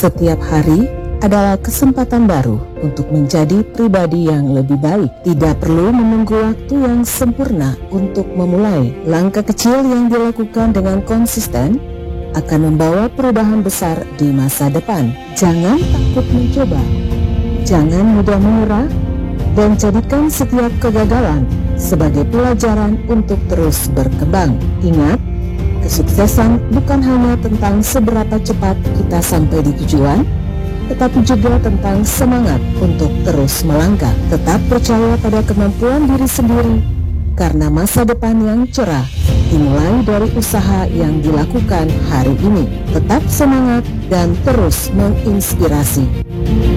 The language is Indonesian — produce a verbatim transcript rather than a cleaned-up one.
Setiap hari adalah kesempatan baru untuk menjadi pribadi yang lebih baik. Tidak perlu menunggu waktu yang sempurna untuk memulai. Langkah kecil yang dilakukan dengan konsisten akan membawa perubahan besar di masa depan. Jangan takut mencoba, jangan mudah menyerah, dan jadikan setiap kegagalan sebagai pelajaran untuk terus berkembang. Ingat, kesuksesan bukan hanya tentang seberapa cepat kita sampai di tujuan, tetapi juga tentang semangat untuk terus melangkah. Tetap percaya pada kemampuan diri sendiri, karena masa depan yang cerah dimulai dari usaha yang dilakukan hari ini. Tetap semangat dan terus menginspirasi.